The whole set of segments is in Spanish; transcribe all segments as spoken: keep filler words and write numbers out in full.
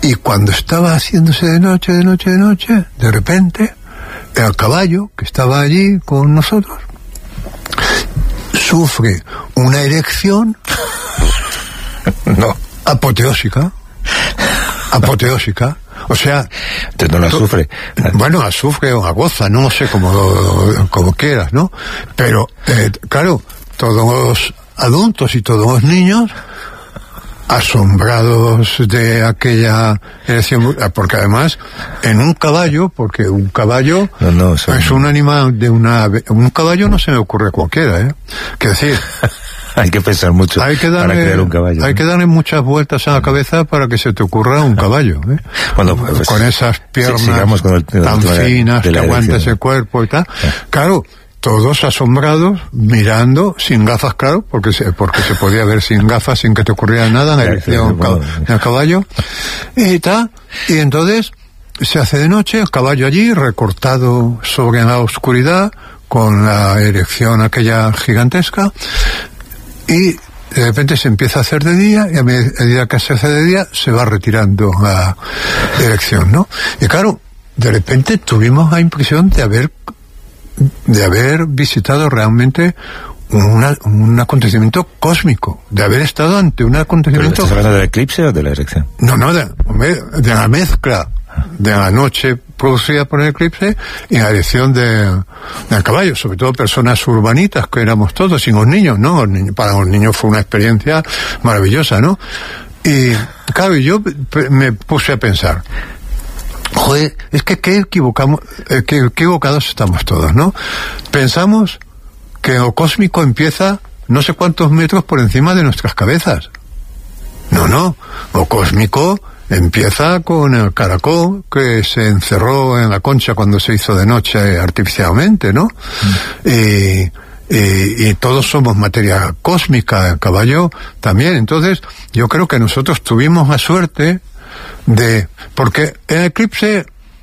Y cuando estaba haciéndose de noche, de noche, de noche, de repente, el caballo que estaba allí con nosotros sufre una erección no, apoteósica, apoteósica. O sea, entonces no la to- sufre. Bueno, la sufre o la goza, no sé cómo, como quieras, ¿no? Pero, eh, claro, todos los adultos y todos los niños asombrados de aquella elección, porque además en un caballo, porque un caballo no, no, son... es un animal de una, un caballo no se me ocurre cualquiera, ¿eh? Quiero decir, hay que pensar mucho hay que darle, para crear un caballo. Hay ¿no? que darle muchas vueltas a la cabeza para que se te ocurra un caballo, ¿eh? Bueno, pues, con esas piernas sí, con el, tan finas que aguanta ese cuerpo y tal. Sí. Claro, todos asombrados, mirando, sin gafas, claro, porque se, porque se podía ver sin gafas, sin que te ocurriera nada en la erección del caballo, y tal, y entonces se hace de noche, el caballo allí, recortado sobre la oscuridad, con la erección aquella gigantesca, y de repente se empieza a hacer de día, y a medida que se hace de día, se va retirando la erección, ¿no? Y claro, de repente tuvimos la impresión de haber de haber visitado realmente una, un acontecimiento cósmico, de haber estado ante un acontecimiento... ¿Pero estás hablando del eclipse o de la erección? No, no, de, de la mezcla de la noche producida por el eclipse y la erección de, del caballo, sobre todo personas urbanitas, que éramos todos, y los niños, ¿no? Los niños, para los niños fue una experiencia maravillosa, ¿no? Y claro, yo me puse a pensar... Joder, es que qué equivocamos, eh, qué equivocados estamos todos, ¿no? Pensamos que lo cósmico empieza no sé cuántos metros por encima de nuestras cabezas. No, no, lo cósmico empieza con el caracol que se encerró en la concha cuando se hizo de noche artificialmente, ¿no? Mm. Y, y, y todos somos materia cósmica, el caballo también. Entonces, yo creo que nosotros tuvimos la suerte de, porque el eclipse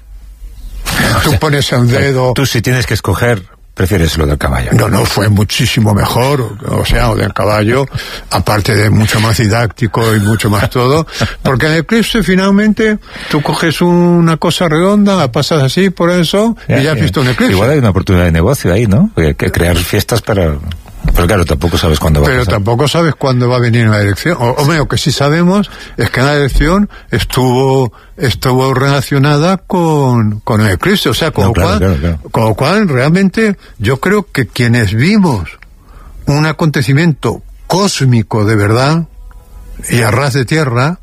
tú o sea, pones el dedo, tú si tienes que escoger prefieres lo del caballo. No, no, fue muchísimo mejor, o sea, lo del caballo, aparte de mucho más didáctico y mucho más todo, porque el eclipse finalmente tú coges una cosa redonda, la pasas así por eso ya, y ya has visto un eclipse. Igual hay una oportunidad de negocio ahí, ¿no? Hay que crear fiestas para... Pero claro, tampoco sabes cuándo va Pero a pasar. Pero tampoco sabes cuándo va a venir la elección. O, o lo que sí sabemos es que la elección estuvo estuvo relacionada con, con el eclipse. O sea, con, no, lo claro, cual, claro, claro. con lo cual realmente yo creo que quienes vimos un acontecimiento cósmico de verdad y a ras de tierra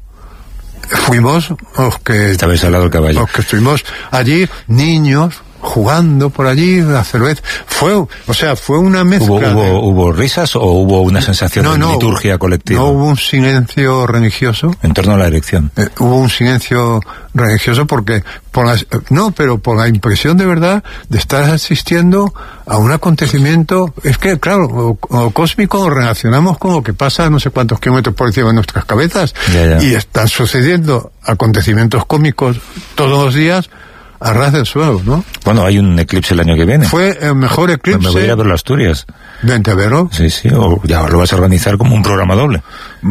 fuimos los que... Estabais al lado del caballo. Los que estuvimos allí, niños... jugando por allí, la cerveza, fue, o sea, fue una mezcla. ¿Hubo, hubo, de... ¿Hubo risas o hubo una sensación no, de no, liturgia colectiva? No hubo un silencio religioso. En torno a la erección. Eh, hubo un silencio religioso porque, por las, no, pero por la impresión de verdad de estar asistiendo a un acontecimiento, es que, claro, o, o cósmico lo relacionamos con lo que pasa a no sé cuántos kilómetros por encima de nuestras cabezas. Ya, ya. Y están sucediendo acontecimientos cósmicos todos los días a ras del suelo, ¿no? Bueno, hay un eclipse el año que viene. Fue el mejor eclipse. Me voy a verlo a Asturias. Vente a verlo. Sí, sí, o ya lo vas a organizar como un programa doble.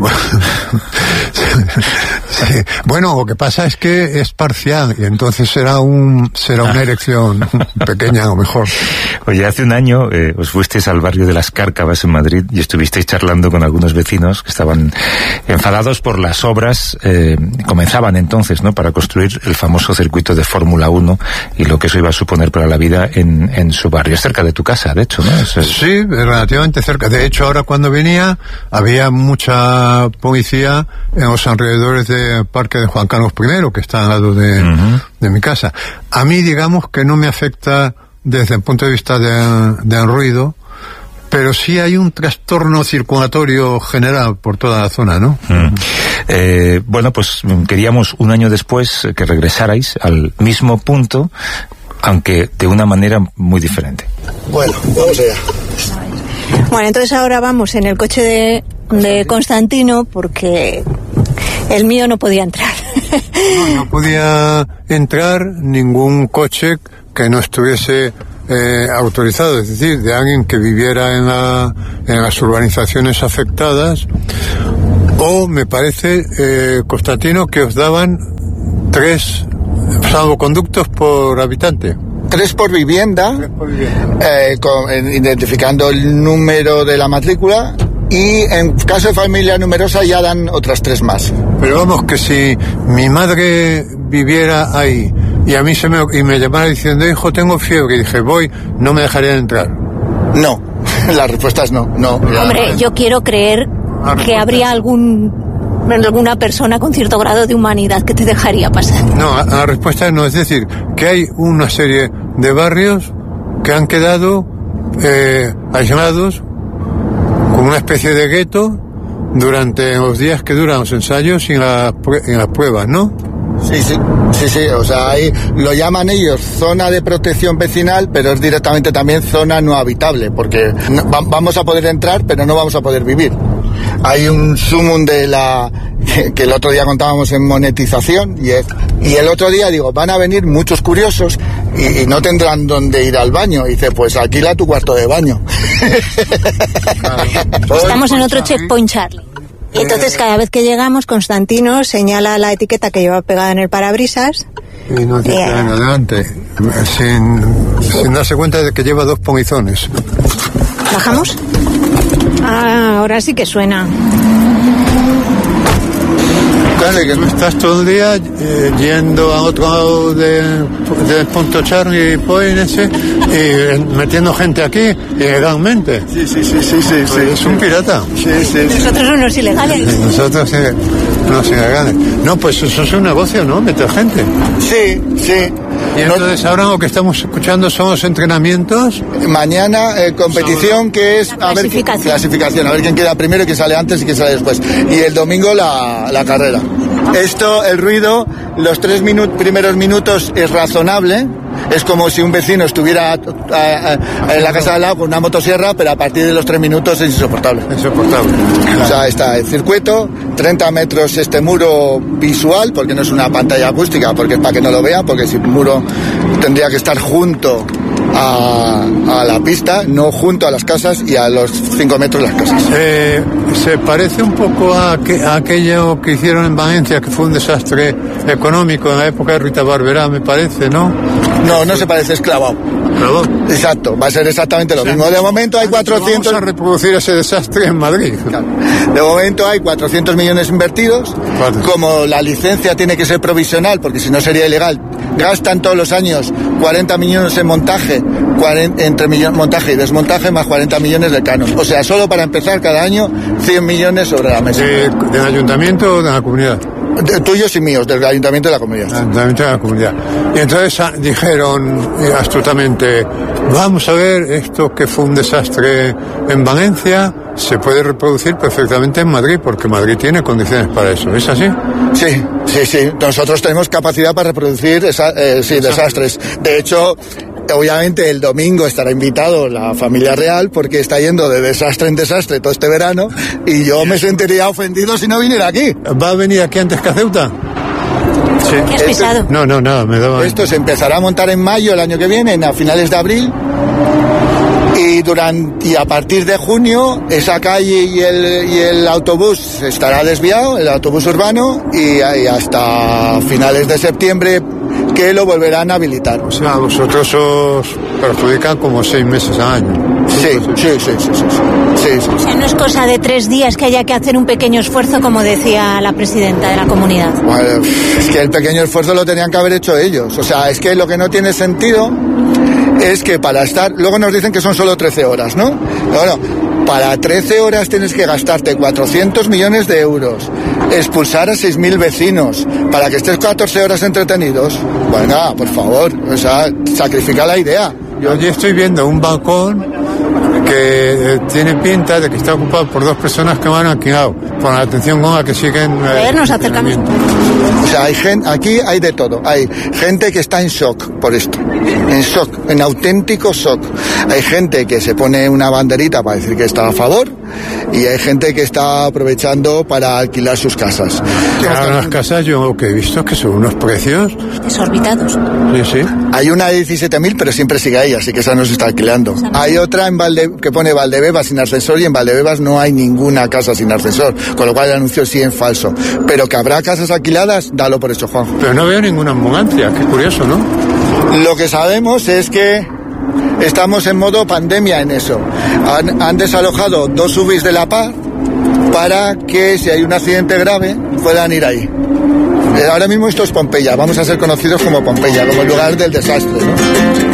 Sí. Bueno, lo que pasa es que es parcial y entonces será un será una erección pequeña a lo mejor. Oye, hace un año eh, os fuisteis al barrio de las Cárcavas en Madrid y estuvisteis charlando con algunos vecinos que estaban enfadados por las obras, eh, comenzaban entonces, ¿no?, para construir el famoso circuito de Fórmula uno y lo que eso iba a suponer para la vida en, en su barrio. Es cerca de tu casa, de hecho, ¿no? Eso es... Sí, relativamente cerca. De hecho, ahora cuando venía había mucha policía en los alrededores del Parque de Juan Carlos primero, que está al lado de, uh-huh. de mi casa. A mí, digamos que no me afecta desde el punto de vista de, del ruido, pero sí hay un trastorno circulatorio general por toda la zona, ¿no? Mm. Eh, bueno, pues queríamos un año después que regresarais al mismo punto, aunque de una manera muy diferente. Bueno, vamos allá. Bueno, entonces ahora vamos en el coche de, de Constantino porque el mío no podía entrar. No, no podía entrar ningún coche que no estuviese eh, autorizado, es decir, de alguien que viviera en, la, en las urbanizaciones afectadas, o me parece, eh, Constantino, que os daban tres salvoconductos por habitante. Tres por vivienda, Tres por vivienda. Eh, con, eh, identificando el número de la matrícula, y en caso de familia numerosa ya dan otras tres más. Pero vamos, que si mi madre viviera ahí y a mí se me, y me llamara diciendo, hijo, tengo fiebre, y dije, voy, no me dejarían entrar. No, la respuesta es no. no Hombre, yo quiero creer que habría algún alguna persona con cierto grado de humanidad que te dejaría pasar. No, la respuesta no, es decir, que hay una serie de barrios que han quedado eh, aislados como una especie de gueto durante los días que duran los ensayos y las la pruebas, ¿no? Sí, sí, sí, sí, o sea, ahí lo llaman ellos zona de protección vecinal, pero es directamente también zona no habitable, porque no, va, vamos a poder entrar, pero no vamos a poder vivir. Hay un sumum de la que, que el otro día contábamos en monetización, y, es, y el otro día digo, van a venir muchos curiosos y, y no tendrán dónde ir al baño. Y dice, pues alquila tu cuarto de baño. Estamos en otro checkpoint, Charlie. Y entonces cada vez que llegamos, Constantino señala la etiqueta que lleva pegada en el parabrisas. Y no te Yeah. en adelante, sin, sin darse cuenta de que lleva dos pongizones. ¿Bajamos? Ah, ahora sí que suena. Dale, que no estás todo el día eh, yendo a otro lado de- del punto Charlie Point ese y eh, metiendo gente aquí ilegalmente. Sí, sí, sí, sí, sí, Pues es un pirata. sí, sí, sí. Nosotros unos ilegales. Nosotros eh, no se ilegales. No, pues eso es un negocio, ¿no? Meter gente. Sí, sí. Y entonces ahora lo que estamos escuchando son los entrenamientos. Mañana eh, competición que es La a ver quién- clasificación. clasificación, a ver quién queda primero y quién sale antes y quién sale después. Y el domingo la, la carrera. Esto, el ruido, los tres minu- primeros minutos es razonable. Es como si un vecino estuviera a- a- a- en la casa de al lado con una motosierra, pero a partir de los tres minutos es insoportable. Insoportable. O sea, está el circuito, treinta metros este muro visual, porque no es una pantalla acústica, porque es para que no lo vean, porque si el muro tendría que estar junto a, a la pista, no junto a las casas, y a los cinco metros las casas. Eh, se parece un poco a, que, a aquello que hicieron en Valencia, que fue un desastre económico en la época de Rita Barberá, me parece, ¿no? No, no se parece, es clavado. Claro. Exacto, va a ser exactamente lo mismo. De momento hay cuatrocientos... Vamos a reproducir ese desastre en Madrid. De momento hay cuatrocientos millones invertidos. Cuatro. Como la licencia tiene que ser provisional, porque si no sería ilegal, gastan todos los años cuarenta millones en montaje, cuarenta, entre millon, montaje y desmontaje, más cuarenta millones de canon. O sea, solo para empezar cada año, cien millones sobre la mesa. De, ¿Del ayuntamiento o de la comunidad? De, tuyos y míos, del ayuntamiento de la comunidad. Ayuntamiento de la comunidad. Y entonces ah, dijeron eh, astutamente, vamos a ver, esto que fue un desastre en Valencia, se puede reproducir perfectamente en Madrid, porque Madrid tiene condiciones para eso. ¿Es así? Sí, sí, sí. Nosotros tenemos capacidad para reproducir esa, eh, sí, desastres. De hecho, obviamente el domingo estará invitado la familia real, porque está yendo de desastre en desastre todo este verano, y yo me sentiría ofendido si no viniera aquí. ¿Va a venir aquí antes que a Ceuta? Sí. ¿Qué has pisado? No, no, nada, me daba... Esto se empezará a montar en mayo el año que viene, a finales de abril. Y, durante, y a partir de junio esa calle y el, y el autobús estará desviado, el autobús urbano, y, y hasta finales de septiembre que lo volverán a habilitar. O sea, a vosotros os perjudican como seis meses al año. Sí, sí, sí, sí, sí, sí, sí, sí. O sea, no es cosa de tres días que haya que hacer un pequeño esfuerzo, como decía la presidenta de la comunidad. Bueno, es que el pequeño esfuerzo lo tenían que haber hecho ellos. O sea, es que lo que no tiene sentido es que para estar... Luego nos dicen que son solo trece horas, ¿no? Bueno, para trece horas tienes que gastarte cuatrocientos millones de euros, expulsar a seis mil vecinos, para que estés catorce horas entretenidos. Bueno, por favor, o sea, sacrifica la idea. Yo allí estoy viendo un balcón que eh, tiene pinta de que está ocupado por dos personas que van alquilado, por la atención con la que siguen... Eh, A ver, nos acercamos. O sea, hay gente, aquí hay de todo. Hay gente que está en shock por esto. En shock, en auténtico shock. Hay gente que se pone una banderita para decir que está a favor. y hay gente que está aprovechando para alquilar sus casas. Claro, las casas yo lo que he visto es que son unos precios desorbitados. Sí, sí. Hay una de diecisiete mil, pero siempre sigue ahí, así que esa no se está alquilando. Hay otra en Valde, que pone Valdebebas sin ascensor, y en Valdebebas no hay ninguna casa sin ascensor, con lo cual el anuncio sí es falso. Pero que habrá casas alquiladas, dalo por hecho, Juanjo. Pero no veo ninguna ambulancia, qué curioso, ¿no? Lo que sabemos es que estamos en modo pandemia en eso. Han, han desalojado dos U B Is de La Paz para que si hay un accidente grave puedan ir ahí. Ahora mismo esto es Pompeya, vamos a ser conocidos como Pompeya, como el lugar del desastre, ¿no?